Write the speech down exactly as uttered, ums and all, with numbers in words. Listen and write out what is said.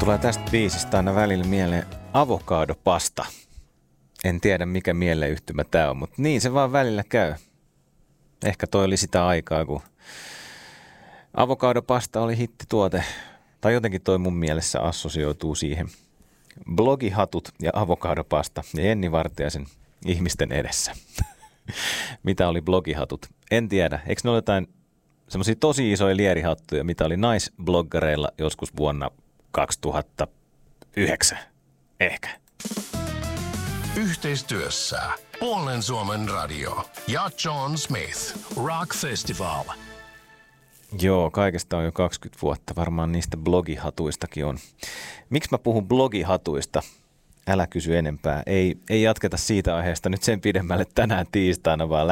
Tulee tästä biisistä aina välillä mieleen avokadopasta. En tiedä mikä mieleyhtymä tää on, mutta niin se vaan välillä käy. Ehkä toi oli sitä aikaa, kun avokadopasta oli hittituote. Tai jotenkin toi mun mielessä assosioituu siihen. Blogihatut ja avokadopasta ja Jenni Vartiaisen ihmisten edessä. Mitä oli blogihatut? En tiedä. Eikö ne ole jotain semmoisia tosi isoja lierihattuja, mitä oli naisbloggareilla joskus vuonna kaksituhattayhdeksän? Ehkä. Yhteistyössä Puolen Suomen radio ja John Smith Rock Festival. Joo, kaikesta on jo kaksikymmentä vuotta. Varmaan niistä blogihatuistakin on. Miksi mä puhun blogihatuista? Älä kysy enempää. Ei, ei jatketa siitä aiheesta nyt sen pidemmälle tänään tiistaina, vaan